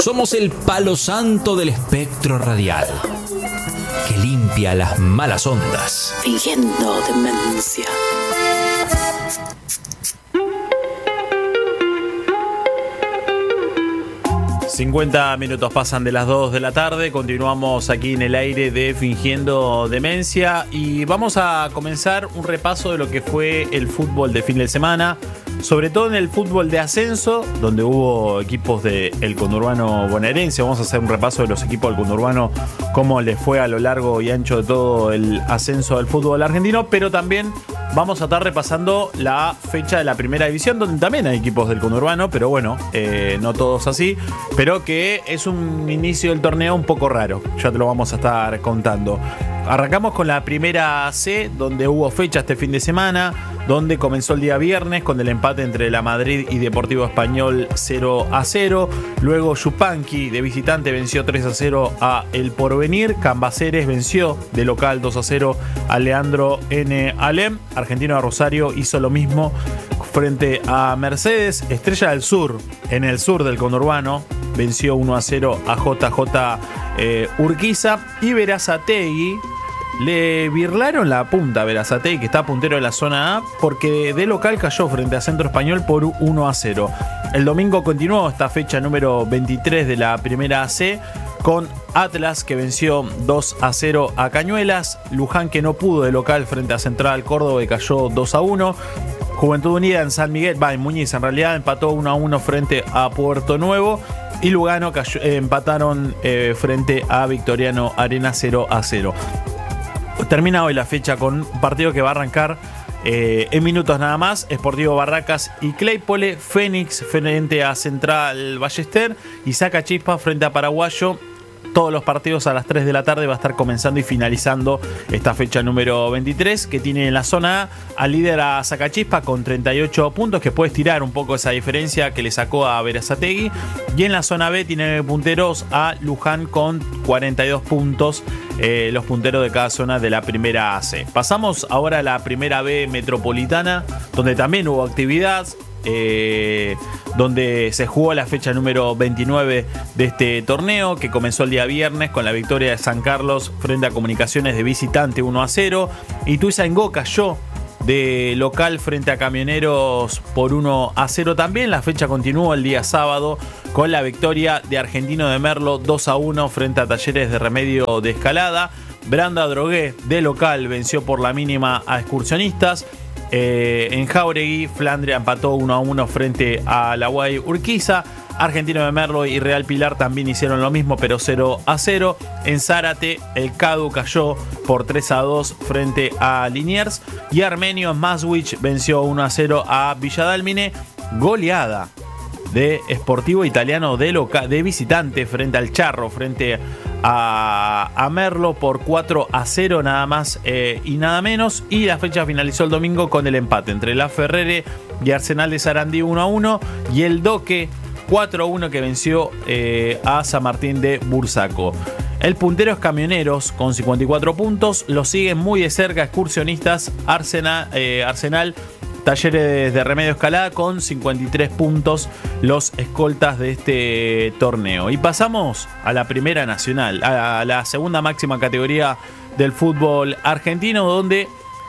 Somos el palo santo del espectro radial, que limpia las malas ondas. Fingiendo demencia. ...50 minutos pasan de las 2 de la tarde... ...continuamos aquí en el aire de Fingiendo Demencia... ...y vamos a comenzar un repaso de lo que fue el fútbol de fin de semana... ...sobre todo en el fútbol de ascenso... ...donde hubo equipos del conurbano bonaerense... ...vamos a hacer un repaso de los equipos del conurbano... ...cómo les fue a lo largo y ancho de todo el ascenso del fútbol argentino... ...pero también vamos a estar repasando la fecha de la primera división... ...donde también hay equipos del conurbano... ...pero bueno, no todos así... pero que es un inicio del torneo un poco raro. Ya te lo vamos a estar contando. Arrancamos con la primera C, donde hubo fecha este fin de semana, donde comenzó el día viernes con el empate entre La Madrid y Deportivo Español 0-0. Luego Yupanqui de visitante venció 3-0 a El Porvenir. Cambaceres venció de local 2-0 a Leandro N. Alem. Argentino de Rosario hizo lo mismo frente a Mercedes. Estrella del Sur, en el sur del conurbano, venció 1-0 a JJ Urquiza. Y Berazategui, le birlaron la punta a Berazategui, que está puntero de la zona A, porque de local cayó frente a Centro Español por 1-0. El domingo continuó esta fecha número 23 de la primera C, con Atlas, que venció 2-0 a Cañuelas. Luján, que no pudo de local frente a Central Córdoba, y cayó 2-1. Juventud Unida en San Miguel, en Muñiz en realidad, empató 1-1 frente a Puerto Nuevo. Y Lugano empataron frente a Victoriano Arena 0-0. Termina hoy la fecha con un partido que va a arrancar en minutos nada más. Sportivo Barracas y Claypole. Fénix frente a Central Ballester. Y Sacachispa frente a Paraguayo. Todos los partidos a las 3 de la tarde. Va a estar comenzando y finalizando esta fecha número 23, que tiene en la zona A al líder a Sacachispa con 38 puntos, que puede estirar un poco esa diferencia que le sacó a Berazategui. Y en la zona B tiene punteros a Luján con 42 puntos, los punteros de cada zona de la primera AC. Pasamos ahora a la primera B metropolitana, donde también hubo actividad. Donde se jugó la fecha número 29 de este torneo, que comenzó el día viernes con la victoria de San Carlos frente a Comunicaciones de visitante 1-0. Ituzaingó cayó de local frente a Camioneros por 1-0 también. La fecha continuó el día sábado con la victoria de Argentino de Merlo 2-1 frente a Talleres de Remedio de Escalada. Branda Drogué de local venció por la mínima a Excursionistas. En Jauregui, Flandria empató 1-1 frente a la Guay Urquiza. Argentino de Merlo y Real Pilar también hicieron lo mismo, pero 0-0. En Zárate, el Cadu cayó por 3-2 frente a Liniers. Y Armenio en Maswich venció 1-0 a Villadalmine. Goleada de Sportivo Italiano de visitante frente al Charro, frente a Merlo por 4-0 nada más y nada menos. Y la fecha finalizó el domingo con el empate entre La Ferrere y Arsenal de Sarandí 1-1 y el Doque 4-1 que venció a San Martín de Bursaco. El puntero es Camioneros con 54 puntos. Lo siguen muy de cerca Excursionistas, Arsenal, Talleres de Remedio Escalada con 53 puntos, los escoltas de este torneo. Y pasamos a la primera nacional, a la segunda máxima categoría del fútbol argentino, donde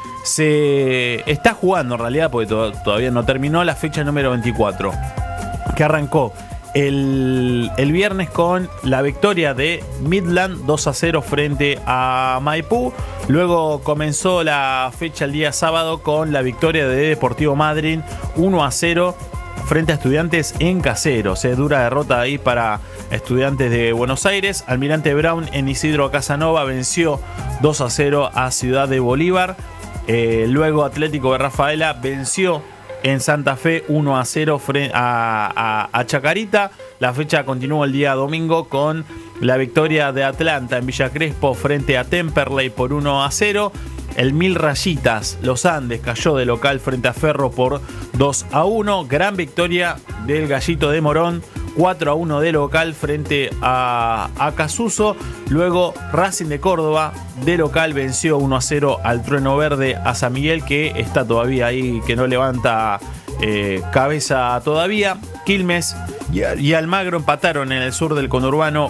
se está jugando en realidad, porque todavía no terminó, la fecha número 24, que arrancó el viernes con la victoria de Midland 2-0 frente a Maipú. Luego comenzó la fecha el día sábado con la victoria de Deportivo Madryn 1-0 frente a Estudiantes en Caseros. Dura derrota ahí para Estudiantes de Buenos Aires. Almirante Brown en Isidro Casanova venció 2-0 a Ciudad de Bolívar. Luego Atlético de Rafaela venció en Santa Fe 1-0 a Chacarita. La fecha continúa el día domingo con la victoria de Atlanta en Villa Crespo frente a Temperley por 1-0. El Mil Rayitas, Los Andes, cayó de local frente a Ferro por 2-1. Gran victoria del Gallito de Morón, 4-1 de local frente a Casuso. Luego Racing de Córdoba de local venció 1-0 al Trueno Verde a San Miguel, que está todavía ahí, que no levanta cabeza todavía. Quilmes y Almagro empataron en el sur del conurbano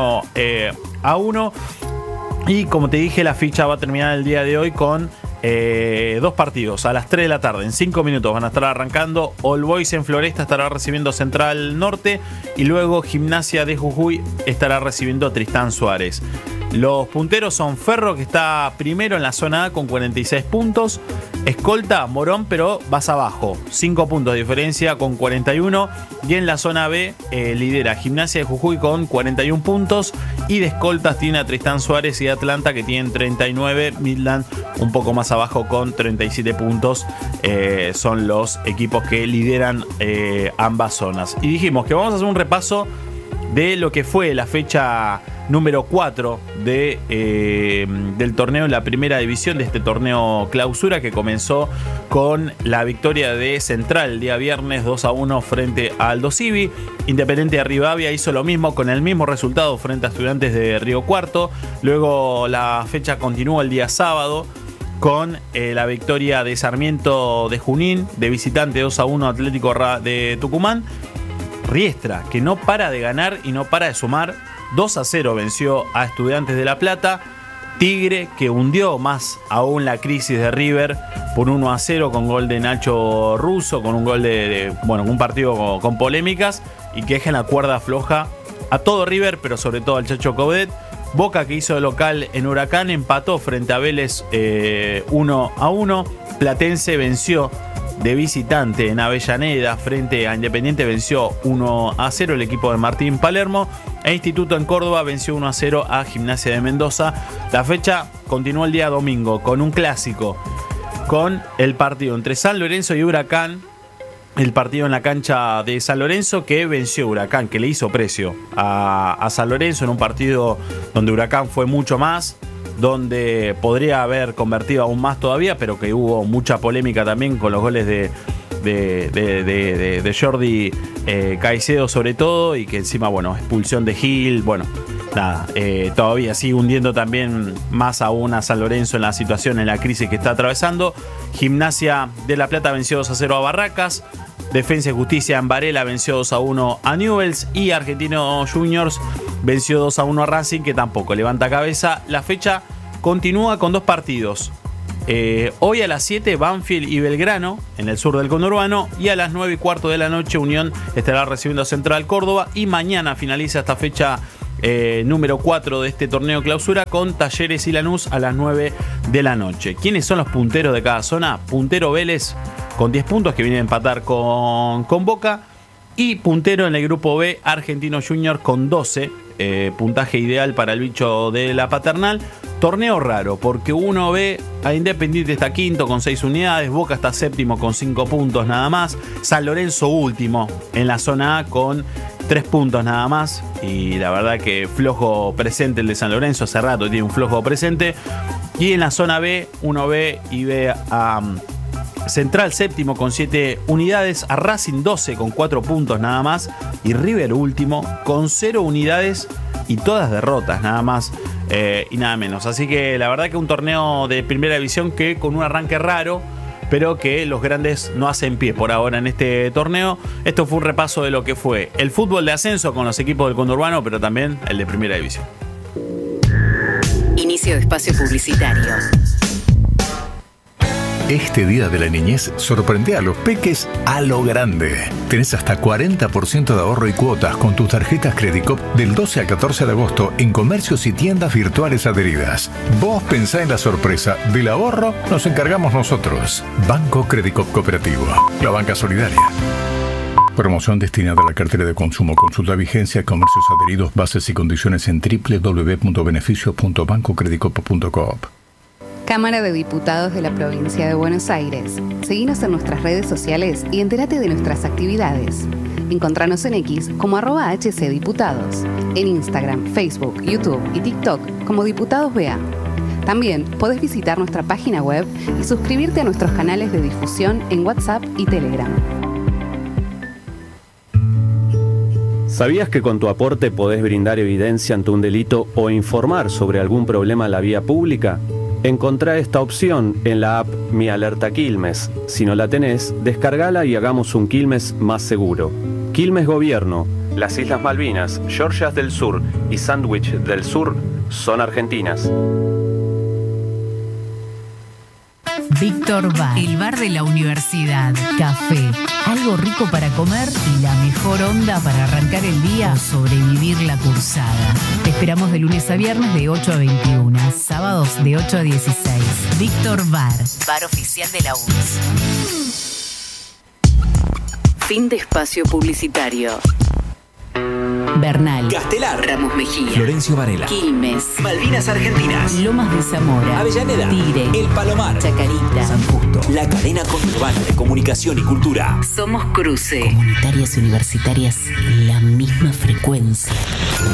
1-1. Y como te dije, la ficha va a terminar el día de hoy con 2 partidos a las 3 de la tarde. En 5 minutos van a estar arrancando. All Boys en Floresta estará recibiendo Central Norte. Y luego Gimnasia de Jujuy estará recibiendo a Tristán Suárez. Los punteros son Ferro, que está primero en la zona A con 46 puntos. Escolta, Morón, pero vas abajo. 5 puntos de diferencia con 41. Y en la zona B lidera Gimnasia de Jujuy con 41 puntos. Y de escoltas tiene a Tristán Suárez y Atlanta, que tienen 39. Midland un poco más abajo con 37 puntos. Son los equipos que lideran ambas zonas. Y dijimos que vamos a hacer un repaso de lo que fue la fecha número 4 del torneo en la primera división, de este torneo clausura, que comenzó con la victoria de Central el día viernes 2-1 frente a Aldo Civi. Independiente de Rivadavia hizo lo mismo con el mismo resultado frente a Estudiantes de Río Cuarto. Luego la fecha continuó el día sábado con la victoria de Sarmiento de Junín de visitante 2-1 Atlético de Tucumán. Riestra, que no para de ganar y no para de sumar, 2-0 venció a Estudiantes de La Plata. Tigre, que hundió más aún la crisis de River por 1-0 con gol de Nacho Russo, con un gol un partido con polémicas, y que deja en la cuerda floja a todo River, pero sobre todo al Chacho Coudet. Boca, que hizo de local en Huracán, empató frente a Vélez 1-1. Platense venció de visitante en Avellaneda frente a Independiente, venció 1-0 el equipo de Martín Palermo. E Instituto en Córdoba venció 1-0 a Gimnasia de Mendoza. La fecha continuó el día domingo con un clásico, con el partido entre San Lorenzo y Huracán. El partido en la cancha de San Lorenzo, que venció Huracán, que le hizo precio a San Lorenzo en un partido donde Huracán fue mucho más, donde podría haber convertido aún más todavía, pero que hubo mucha polémica también con los goles de Jordi Caicedo sobre todo, y que encima, expulsión de Gil, todavía sigue hundiendo también más aún a San Lorenzo en la situación, en la crisis que está atravesando. Gimnasia de La Plata venció 2-0 a Barracas. Defensa y Justicia en Varela venció 2-1 a Newell's, y Argentinos Juniors venció 2-1 a Racing, que tampoco levanta cabeza. La fecha continúa con 2 partidos. Hoy a las 7 Banfield y Belgrano en el sur del conurbano, y a las 9:15 de la noche Unión estará recibiendo a Central Córdoba, y mañana finaliza esta fecha número 4 de este torneo clausura con Talleres y Lanús a las 9 de la noche. ¿Quiénes son los punteros de cada zona? Puntero Vélez con 10 puntos, que viene a empatar con Boca, y puntero en el grupo B Argentino Junior con 12, puntaje ideal para el bicho de la Paternal. Torneo raro, porque uno ve a Independiente está quinto con 6 unidades, Boca está séptimo con 5 puntos nada más, San Lorenzo último en la zona A con 3 puntos nada más, y la verdad que flojo presente el de San Lorenzo, hace rato tiene un flojo presente. Y en la zona B uno ve y ve a Central séptimo con 7 unidades, a Racing 12 con 4 puntos nada más, y River último con 0 unidades y todas derrotas nada más y nada menos. Así que la verdad que un torneo de primera división que con un arranque raro, pero que los grandes no hacen pie por ahora en este torneo. Esto fue un repaso de lo que fue el fútbol de ascenso con los equipos del conurbano, pero también el de primera división. Inicio de espacio publicitario. Este Día de la Niñez sorprende a los peques a lo grande. Tenés hasta 40% de ahorro y cuotas con tus tarjetas Credicop del 12 al 14 de agosto en comercios y tiendas virtuales adheridas. Vos pensá en la sorpresa. Del ahorro nos encargamos nosotros. Banco Credicop Cooperativo. La banca solidaria. Promoción destinada a la cartera de consumo. Consulta vigencia, comercios adheridos, bases y condiciones en www.beneficios.bancocredicop.coop. Cámara de Diputados de la Provincia de Buenos Aires. Seguinos en nuestras redes sociales y entérate de nuestras actividades. Encontranos en X como @HCDiputados, en Instagram, Facebook, YouTube y TikTok como Diputados BA. También podés visitar nuestra página web y suscribirte a nuestros canales de difusión en WhatsApp y Telegram. ¿Sabías que con tu aporte podés brindar evidencia ante un delito o informar sobre algún problema en la vía pública? Encontrá esta opción en la app Mi Alerta Quilmes. Si no la tenés, descargala y hagamos un Quilmes más seguro. Quilmes Gobierno, las Islas Malvinas, Georgias del Sur y Sandwich del Sur son argentinas. Víctor Bar, el bar de la universidad. Café, algo rico para comer y la mejor onda para arrancar el día o sobrevivir la cursada. Te esperamos de lunes a viernes de 8 a 21, sábados de 8 a 16. Víctor Bar, bar oficial de la UNS. Fin de espacio publicitario. Bernal, Castelar, Ramos Mejía, Florencio Varela, Quilmes, Malvinas Argentinas, Lomas de Zamora, Avellaneda, Tigre, El Palomar, Chacarita, San Justo, la cadena conurbana de comunicación y cultura. Somos Cruce. Comunitarias y universitarias, la misma frecuencia.